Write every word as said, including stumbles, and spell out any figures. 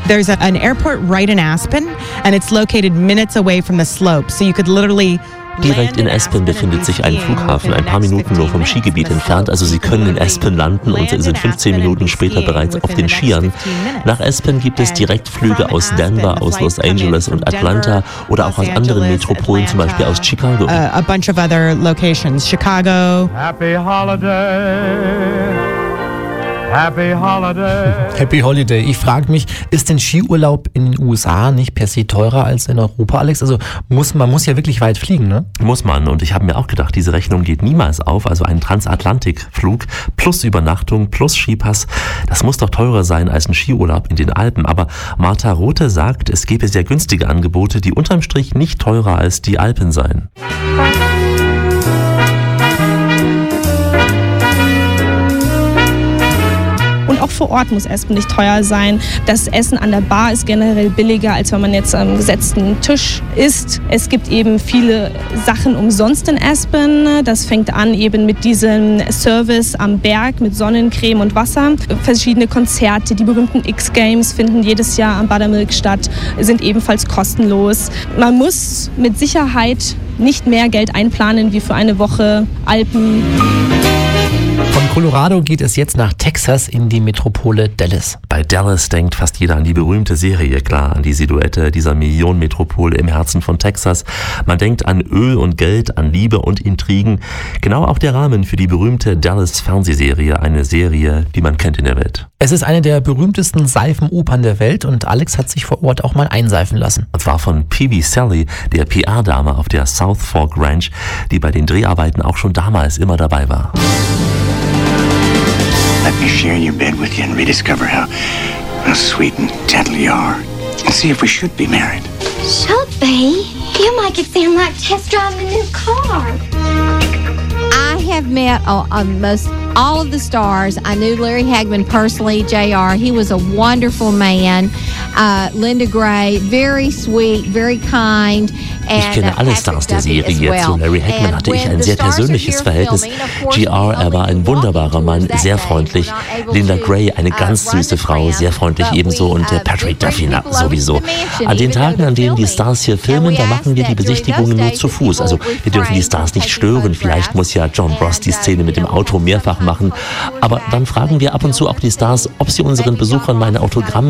There's a, an airport right in Aspen, and it's located minutes away from the slope, so you could literally Direkt in Aspen befindet sich ein Flughafen, ein paar Minuten nur vom Skigebiet entfernt. Also Sie können in Aspen landen und sind fünfzehn Minuten später bereits auf den Skiern. Nach Aspen gibt es Direktflüge aus Denver, aus Los Angeles und Atlanta oder auch aus anderen Metropolen, zum Beispiel aus Chicago. A bunch of other locations, Chicago. Happy Holiday. Happy Holiday. Happy Holiday. Ich frage mich, ist denn Skiurlaub in den U S A nicht per se teurer als in Europa, Alex? Also muss man muss ja wirklich weit fliegen, ne? Muss man. Und ich habe mir auch gedacht, diese Rechnung geht niemals auf. Also ein Transatlantikflug plus Übernachtung plus Skipass, das muss doch teurer sein als ein Skiurlaub in den Alpen. Aber Martha Rothe sagt, es gäbe sehr günstige Angebote, die unterm Strich nicht teurer als die Alpen seien. Und auch vor Ort muss Aspen nicht teuer sein. Das Essen an der Bar ist generell billiger, als wenn man jetzt am gesetzten Tisch isst. Es gibt eben viele Sachen umsonst in Aspen. Das fängt an eben mit diesem Service am Berg mit Sonnencreme und Wasser. Verschiedene Konzerte, die berühmten X-Games finden jedes Jahr am Buttermilk statt, sind ebenfalls kostenlos. Man muss mit Sicherheit nicht mehr Geld einplanen wie für eine Woche Alpen. Von Colorado geht es jetzt nach Texas in die Metropole Dallas. Bei Dallas denkt fast jeder an die berühmte Serie, klar, an die Silhouette dieser Millionenmetropole im Herzen von Texas. Man denkt an Öl und Geld, an Liebe und Intrigen. Genau auch der Rahmen für die berühmte Dallas-Fernsehserie, eine Serie, die man kennt in der Welt. Es ist eine der berühmtesten Seifenopern der Welt und Alex hat sich vor Ort auch mal einseifen lassen. Und zwar von Peavy Sally, der P R-Dame auf der South Fork Ranch, die bei den Dreharbeiten auch schon damals immer dabei war. Let me share your bed with you and rediscover how, how sweet and gentle you are. And see if we should be married. Sophie, you make it sound like test driving a new car. I have met almost all of the stars. I knew Larry Hagman personally, J R. He was a wonderful man. Uh, Linda Gray, very sweet, very kind. Ich kenne alle Stars der Serie. Zu Larry Hagman hatte ich ein sehr persönliches Verhältnis. G R, er war ein wunderbarer Mann, sehr freundlich. Linda Gray, eine ganz süße Frau, sehr freundlich ebenso. Und der Patrick Duffy, na, sowieso. An den Tagen, an denen die Stars hier filmen, da machen wir die Besichtigungen nur zu Fuß. Also wir dürfen die Stars nicht stören. Vielleicht muss ja John Ross die Szene mit dem Auto mehrfach machen. Aber dann fragen wir ab und zu auch die Stars, ob sie unseren Besuchern meine Autogramm